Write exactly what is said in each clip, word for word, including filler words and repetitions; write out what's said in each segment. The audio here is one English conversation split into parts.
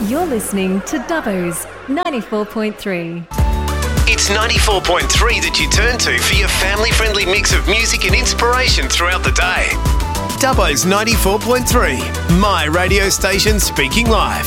You're listening to Dubbo's ninety-four point three. It's ninety-four point three that you turn to for your family-friendly mix of music and inspiration throughout the day. Dubbo's ninety-four point three, my radio station speaking live.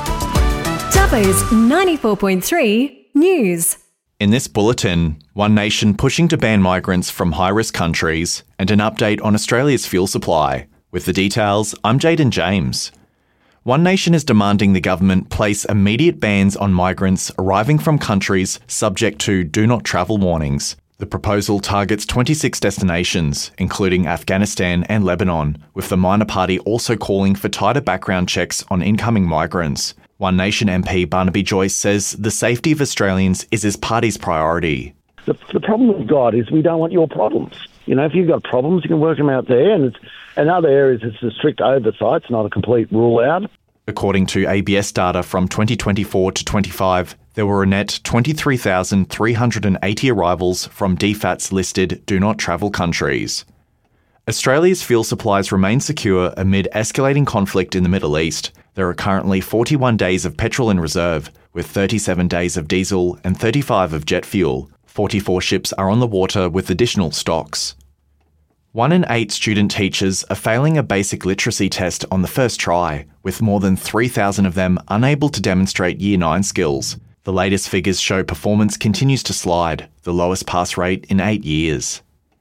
Dubbo's ninety-four point three News. In this bulletin, One Nation pushing to ban migrants from high-risk countries, and an update on Australia's fuel supply. With the details, I'm Jaden James. One Nation is demanding the government place immediate bans on migrants arriving from countries subject to do not travel warnings. The proposal targets twenty-six destinations, including Afghanistan and Lebanon, with the minor party also calling for tighter background checks on incoming migrants. One Nation M P Barnaby Joyce says the safety of Australians is his party's priority. The, the problem we've got is we don't want your problems. You know, if you've got problems, you can work them out there, and it's, in other areas it's a strict oversight, it's not a complete rule out. According to A B S data from twenty twenty-four to twenty-five, there were a net twenty-three thousand three hundred eighty arrivals from D FAT's listed do not travel countries. Australia's fuel supplies remain secure amid escalating conflict in the Middle East. There are currently forty-one days of petrol in reserve, with thirty-seven days of diesel and thirty-five of jet fuel. forty-four ships are on the water with additional stocks. One in eight student teachers are failing a basic literacy test on the first try, with more than three thousand of them unable to demonstrate Year nine skills. The latest figures show performance continues to slide, the lowest pass rate in eight years.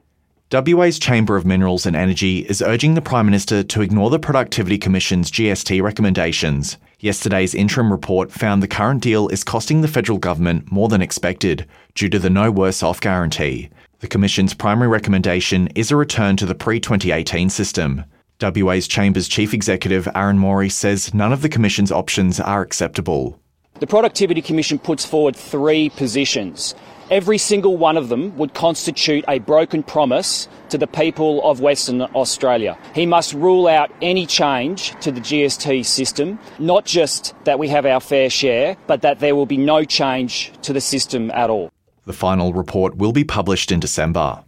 W A's Chamber of Minerals and Energy is urging the Prime Minister to ignore the Productivity Commission's G S T recommendations. Yesterday's interim report found the current deal is costing the federal government more than expected due to the no worse off guarantee. The Commission's primary recommendation is a return to the pre twenty eighteen system. W A's Chamber's Chief Executive Aaron Morey says none of the Commission's options are acceptable. The Productivity Commission puts forward three positions. Every single one of them would constitute a broken promise to the people of Western Australia. He must rule out any change to the G S T system, not just that we have our fair share, but that there will be no change to the system at all. The final report will be published in December.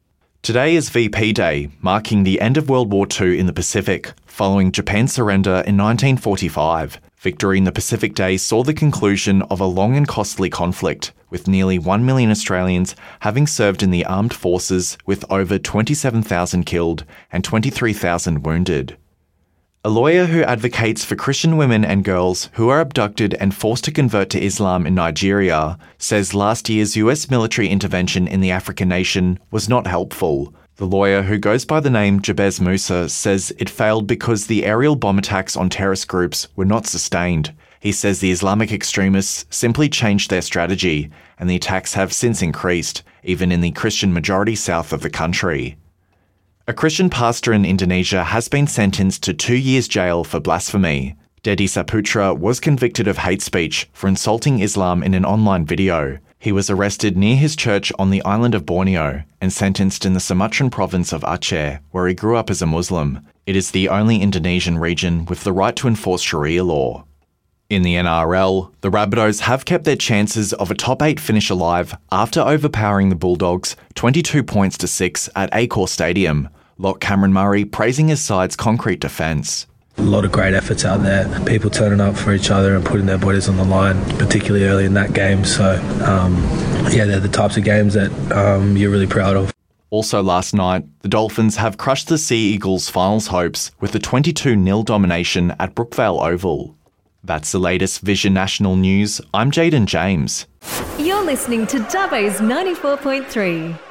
Today is V P Day, marking the end of World War Two in the Pacific, following Japan's surrender in nineteen forty-five. Victory in the Pacific Day saw the conclusion of a long and costly conflict, with nearly one million Australians having served in the armed forces, with over twenty-seven thousand killed and twenty-three thousand wounded. A lawyer who advocates for Christian women and girls who are abducted and forced to convert to Islam in Nigeria says last year's U S military intervention in the African nation was not helpful. The lawyer, who goes by the name Jabez Musa, says it failed because the aerial bomb attacks on terrorist groups were not sustained. He says the Islamic extremists simply changed their strategy, and the attacks have since increased, even in the Christian majority south of the country. A Christian pastor in Indonesia has been sentenced to two years jail for blasphemy. Dedi Saputra was convicted of hate speech for insulting Islam in an online video. He was arrested near his church on the island of Borneo and sentenced in the Sumatran province of Aceh, where he grew up as a Muslim. It is the only Indonesian region with the right to enforce Sharia law. In the N R L, the Rabbitohs have kept their chances of a top eight finish alive after overpowering the Bulldogs twenty-two points to six at Accor Stadium. Lock Cameron Murray praising his side's concrete defence. A lot of great efforts out there, people turning up for each other and putting their bodies on the line, particularly early in that game. So, um, yeah, they're the types of games that um, you're really proud of. Also last night, the Dolphins have crushed the Sea Eagles' finals hopes with a twenty-two nil domination at Brookvale Oval. That's the latest Vision National News. I'm Jaden James. You're listening to Dubbo's ninety-four point three.